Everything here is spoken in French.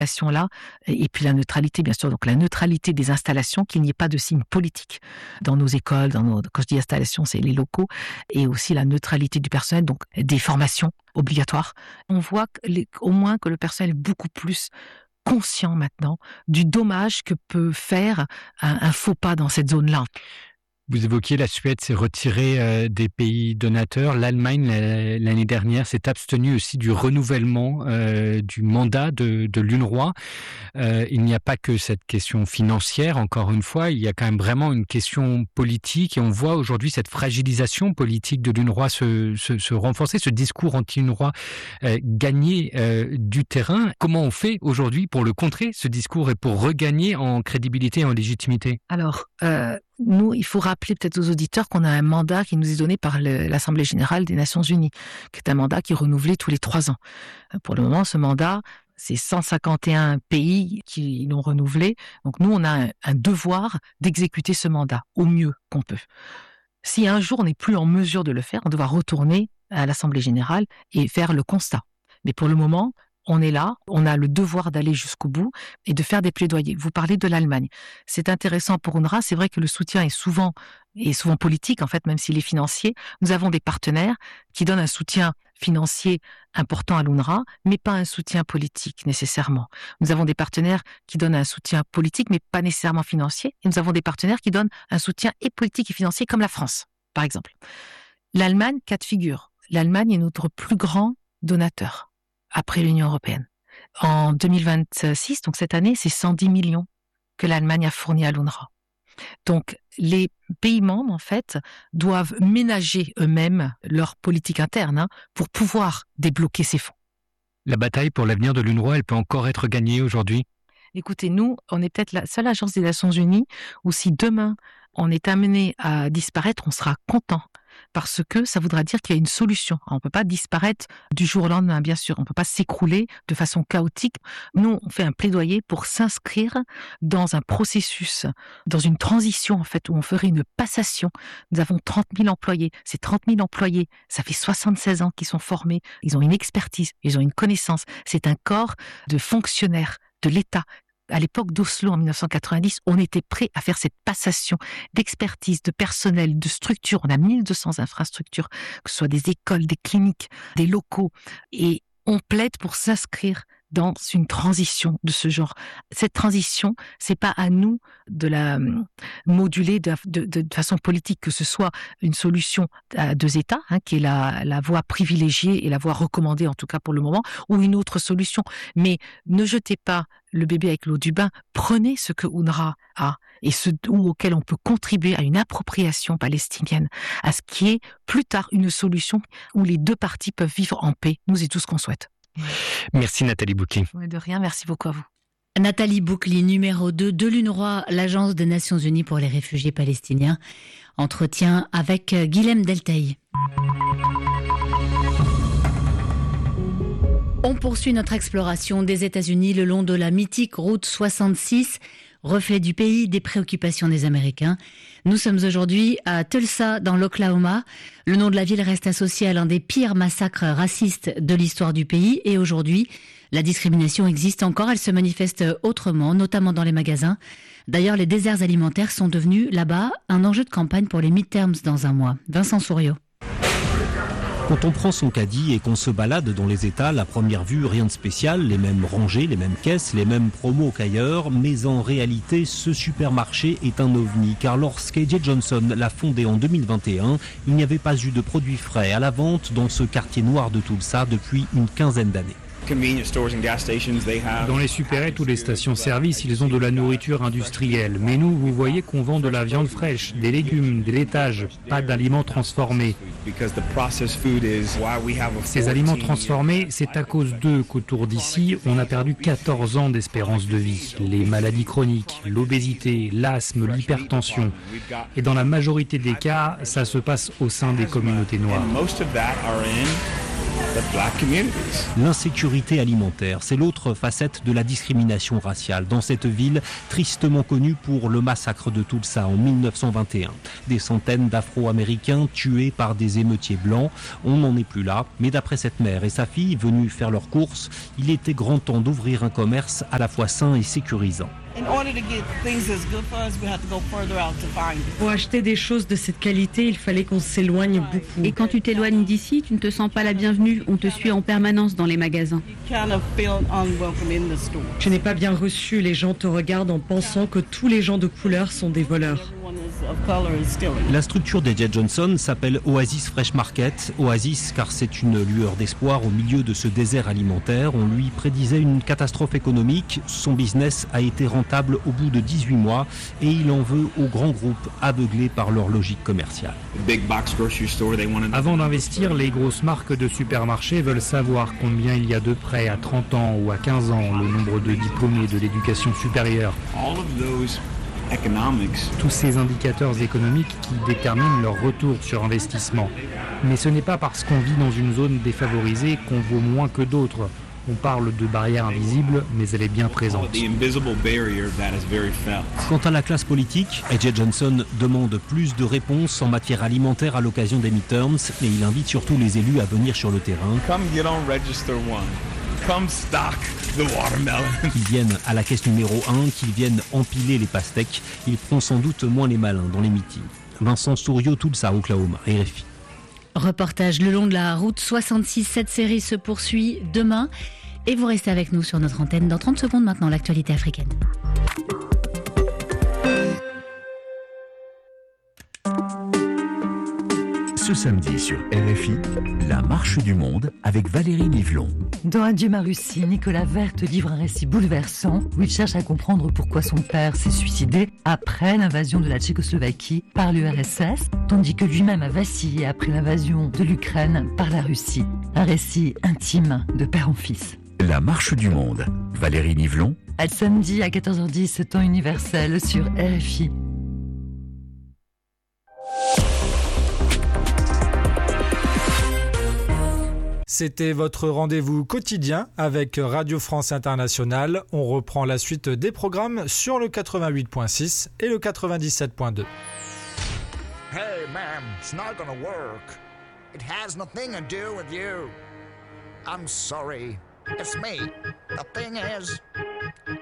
là, et puis la neutralité, bien sûr. Donc la neutralité des installations, qu'il n'y ait pas de signe politique dans nos écoles, quand je dis installations, c'est les locaux, et aussi la neutralité du personnel, donc des formations obligatoires. On voit au moins que le personnel est beaucoup plus conscient maintenant du dommage que peut faire un faux pas dans cette zone-là. Vous évoquiez la Suède s'est retirée des pays donateurs. L'Allemagne, l'année dernière, s'est abstenue aussi du renouvellement du mandat de l'UNRWA. Il n'y a pas que cette question financière, encore une fois, il y a quand même vraiment une question politique et on voit aujourd'hui cette fragilisation politique de l'UNRWA se renforcer, ce discours anti-UNRWA gagner du terrain. Comment on fait aujourd'hui pour le contrer, ce discours, et pour regagner en crédibilité et en légitimité ? Alors, nous, il faut rappeler peut-être aux auditeurs qu'on a un mandat qui nous est donné par l'Assemblée générale des Nations unies, qui est un mandat qui est renouvelé tous les 3 ans. Pour le moment, ce mandat, c'est 151 pays qui l'ont renouvelé. Donc nous, on a un devoir d'exécuter ce mandat au mieux qu'on peut. Si un jour on n'est plus en mesure de le faire, on devra retourner à l'Assemblée générale et faire le constat. Mais pour le moment, on est là, on a le devoir d'aller jusqu'au bout et de faire des plaidoyers. Vous parlez de l'Allemagne. C'est intéressant pour UNRWA, c'est vrai que le soutien est souvent politique, en fait, même s'il est financier. Nous avons des partenaires qui donnent un soutien financier important à l'UNRWA, mais pas un soutien politique nécessairement. Nous avons des partenaires qui donnent un soutien politique, mais pas nécessairement financier. Et nous avons des partenaires qui donnent un soutien et politique et financier, comme la France, par exemple. L'Allemagne, cas de figure. L'Allemagne est notre plus grand donateur après l'Union européenne. En 2026, donc cette année, c'est 110 millions que l'Allemagne a fourni à l'UNRWA. Donc, les pays membres, en fait, doivent ménager eux-mêmes leur politique interne pour pouvoir débloquer ces fonds. La bataille pour l'avenir de l'UNRWA, elle peut encore être gagnée aujourd'hui ? Écoutez, nous, on est peut-être la seule agence des Nations Unies où si demain on est amené à disparaître, on sera content. Parce que ça voudra dire qu'il y a une solution. On ne peut pas disparaître du jour au lendemain, bien sûr. On ne peut pas s'écrouler de façon chaotique. Nous, on fait un plaidoyer pour s'inscrire dans un processus, dans une transition, en fait, où on ferait une passation. Nous avons 30 000 employés. Ces 30 000 employés, ça fait 76 ans qu'ils sont formés. Ils ont une expertise, ils ont une connaissance. C'est un corps de fonctionnaires de l'État. À l'époque d'Oslo, en 1990, on était prêt à faire cette passation d'expertise, de personnel, de structures. On a 1200 infrastructures, que ce soit des écoles, des cliniques, des locaux. Et on plaide pour s'inscrire dans une transition de ce genre. Cette transition, c'est pas à nous de la moduler de façon politique, que ce soit une solution à 2 États, qui est la voie privilégiée et la voie recommandée, en tout cas pour le moment, ou une autre solution. Mais ne jetez pas le bébé avec l'eau du bain. Prenez ce que UNRWA a et auquel on peut contribuer à une appropriation palestinienne, à ce qui est plus tard une solution où les 2 parties peuvent vivre en paix. Nous, c'est tout ce qu'on souhaite. Merci Nathalie Boukli. De rien, merci beaucoup à vous. Nathalie Boukli, numéro 2 de l'UNRWA, l'Agence des Nations Unies pour les réfugiés palestiniens. Entretien avec Guilhem Deltaï. On poursuit notre exploration des États-Unis le long de la mythique route 66, reflet du pays, des préoccupations des Américains. Nous sommes aujourd'hui à Tulsa, dans l'Oklahoma. Le nom de la ville reste associé à l'un des pires massacres racistes de l'histoire du pays. Et aujourd'hui, la discrimination existe encore. Elle se manifeste autrement, notamment dans les magasins. D'ailleurs, les déserts alimentaires sont devenus, là-bas, un enjeu de campagne pour les midterms dans un mois. Vincent Souriau. Quand on prend son caddie et qu'on se balade dans les étals, à première vue, rien de spécial, les mêmes rangées, les mêmes caisses, les mêmes promos qu'ailleurs, mais en réalité, ce supermarché est un ovni, car lorsqu'A.J. Johnson l'a fondé en 2021, il n'y avait pas eu de produits frais à la vente dans ce quartier noir de Tulsa depuis une quinzaine d'années. Dans les supérettes ou les stations-service, ils ont de la nourriture industrielle. Mais nous, vous voyez qu'on vend de la viande fraîche, des légumes, des laitages, pas d'aliments transformés. Ces aliments transformés, c'est à cause d'eux qu'autour d'ici, on a perdu 14 ans d'espérance de vie. Les maladies chroniques, l'obésité, l'asthme, l'hypertension. Et dans la majorité des cas, ça se passe au sein des communautés noires. L'insécurité alimentaire, c'est l'autre facette de la discrimination raciale dans cette ville tristement connue pour le massacre de Tulsa en 1921. Des centaines d'Afro-Américains tués par des émeutiers blancs. On n'en est plus là, mais d'après cette mère et sa fille venues faire leurs courses, il était grand temps d'ouvrir un commerce à la fois sain et sécurisant. Pour acheter des choses de cette qualité, il fallait qu'on s'éloigne beaucoup. Et quand tu t'éloignes d'ici, tu ne te sens pas la bienvenue. On te suit en permanence dans les magasins. Tu n'es pas bien reçu. Les gens te regardent en pensant que tous les gens de couleur sont des voleurs. La structure des J. Johnson s'appelle Oasis Fresh Market. Oasis car c'est une lueur d'espoir au milieu de ce désert alimentaire. On lui prédisait une catastrophe économique. Son business a été rentable au bout de 18 mois et il en veut aux grands groupes aveuglés par leur logique commerciale. Avant d'investir, les grosses marques de supermarchés veulent savoir combien il y a de prêts à 30 ans ou à 15 ans, le nombre de diplômés de l'éducation supérieure. Tous ces indicateurs économiques qui déterminent leur retour sur investissement. Mais ce n'est pas parce qu'on vit dans une zone défavorisée qu'on vaut moins que d'autres. On parle de barrière invisible, mais elle est bien présente. Quant à la classe politique, A.J. Johnson demande plus de réponses en matière alimentaire à l'occasion des midterms et il invite surtout les élus à venir sur le terrain. Qu'ils viennent à la caisse numéro 1, qu'ils viennent empiler les pastèques. Ils feront sans doute moins les malins dans les meetings. Vincent Souriau, Tulsa, Oklahoma, RFI. Reportage le long de la route 66. Cette série se poursuit demain. Et vous restez avec nous sur notre antenne. Dans 30 secondes maintenant, l'actualité africaine. Ce samedi sur RFI, la marche du monde avec Valérie Nivelon. Dans Adieu ma Russie, Nicolas Werth livre un récit bouleversant où il cherche à comprendre pourquoi son père s'est suicidé après l'invasion de la Tchécoslovaquie par l'URSS, tandis que lui-même a vacillé après l'invasion de l'Ukraine par la Russie. Un récit intime de père en fils. La marche du monde, Valérie Nivelon. À samedi à 14h10, temps universel sur RFI. C'était votre rendez-vous quotidien avec Radio France Internationale. On reprend la suite des programmes sur le 88.6 et le 97.2. Hey, ma'am, it's not gonna work. It has nothing to do with you. I'm sorry. It's me. The thing is...